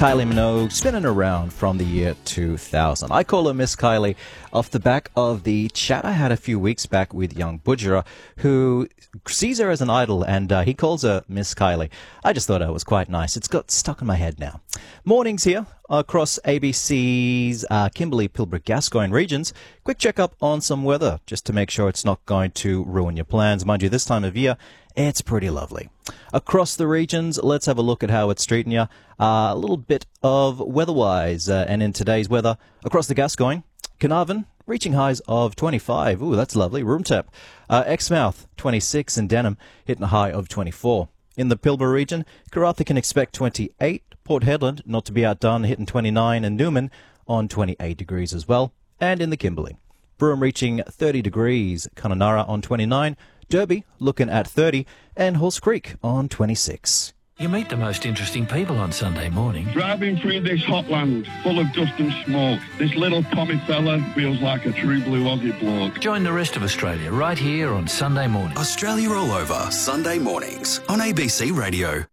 Kylie Minogue, spinning around from the year 2000. I call her Miss Kylie off the back of the chat I had a few weeks back with young Budgerah, who sees her as an idol, and he calls her Miss Kylie. I just thought it was quite nice. It's got stuck in my head now. Mornings here across ABC's Kimberley, Pilbara, Gascoyne regions. Quick check-up on some weather, just to make sure it's not going to ruin your plans. Mind you, this time of year, it's pretty lovely. Across the regions, let's have a look at how it's treating you. A little bit of weather-wise, and in today's weather, across the Gascoyne, Carnarvon, reaching highs of 25. Ooh, that's lovely. Roomtep. Exmouth, 26, and Denham hitting a high of 24. In the Pilbara region, Karratha can expect 28. Port Hedland, not to be outdone, hitting 29, and Newman on 28 degrees as well. And in the Kimberley, Broome reaching 30 degrees, Kununurra on 29, Derby looking at 30, and Halls Creek on 26. You meet the most interesting people on Sunday morning. Driving through this hot land full of dust and smoke, this little Tommy fella feels like a true blue Aussie bloke. Join the rest of Australia right here on Sunday morning. Australia All Over, Sunday mornings on ABC Radio.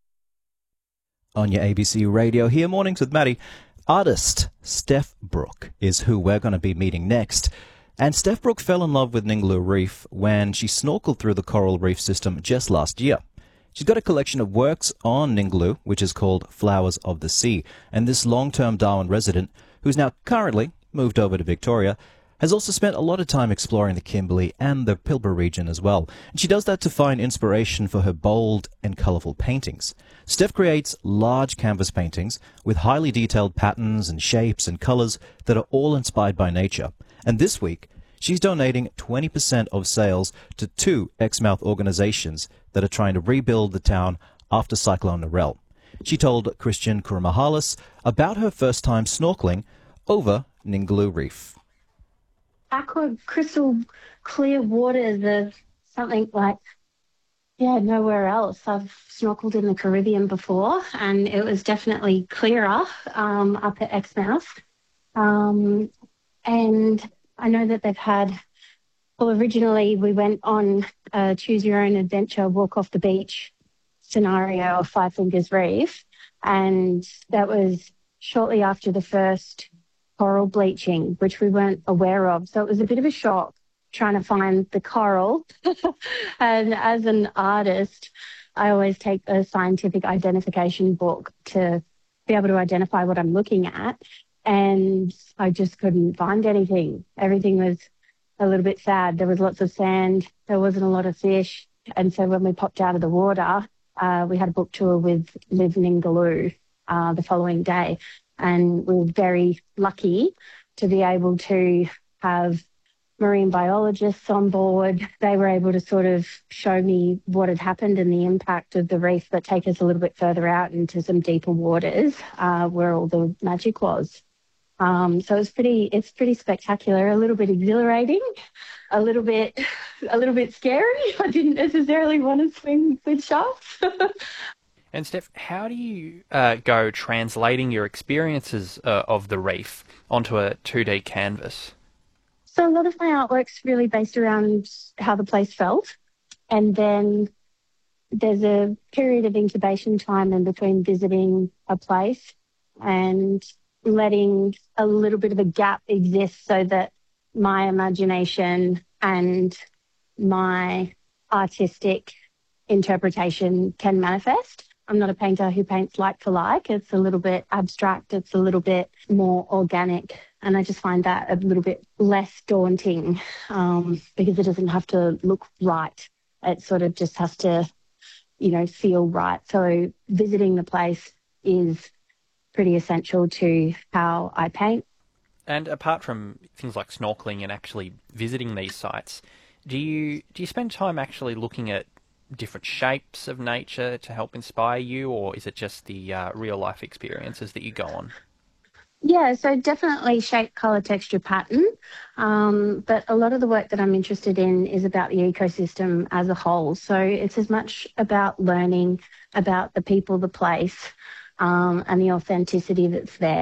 On your ABC Radio here, Mornings with Maddie. Artist Steph Brook is who we're going to be meeting next. And Steph Brook fell in love with Ningaloo Reef when she snorkeled through the coral reef system just last year. She's got a collection of works on Ningaloo, which is called Flowers of the Sea. And this long-term Darwin resident, who's now currently moved over to Victoria, has also spent a lot of time exploring the Kimberley and the Pilbara region as well. And she does that to find inspiration for her bold and colourful paintings. Steph creates large canvas paintings with highly detailed patterns and shapes and colours that are all inspired by nature. And this week, she's donating 20% of sales to two Exmouth organisations that are trying to rebuild the town after Cyclone Narelle. She told Christian Kurumahalis about her first time snorkelling over Ningaloo Reef. Aqua crystal clear waters of something like, nowhere else. I've snorkeled in the Caribbean before, and it was definitely clearer up at Exmouth. And I know that they've had, originally we went on a choose your own adventure, walk off the beach scenario of Five Fingers Reef, and that was shortly after the first coral bleaching, which we weren't aware of. So it was a bit of a shock trying to find the coral. And as an artist, I always take a scientific identification book to be able to identify what I'm looking at. And I just couldn't find anything. Everything was a little bit sad. There was lots of sand. There wasn't a lot of fish. And so when we popped out of the water, we had a book tour with Live Ningaloo the following day. And we were very lucky to be able to have marine biologists on board. They were able to sort of show me what had happened and the impact of the reef, but take us a little bit further out into some deeper waters where all the magic was. So it's pretty spectacular, a little bit exhilarating, a little bit scary. I didn't necessarily want to swim with sharks. And Steph, how do you go translating your experiences of the reef onto a 2D canvas? So a lot of my artwork's really based around how the place felt. And then there's a period of incubation time in between visiting a place and letting a little bit of a gap exist so that my imagination and my artistic interpretation can manifest. I'm not a painter who paints like for like. It's a little bit abstract. It's a little bit more organic. And I just find that a little bit less daunting because it doesn't have to look right. It sort of just has to, feel right. So visiting the place is pretty essential to how I paint. And apart from things like snorkeling and actually visiting these sites, do you spend time actually looking at different shapes of nature to help inspire you, or is it just the real life experiences that you go on? Yeah, so definitely shape, colour, texture, pattern. But a lot of the work that I'm interested in is about the ecosystem as a whole. So it's as much about learning about the people, the place, and the authenticity that's there.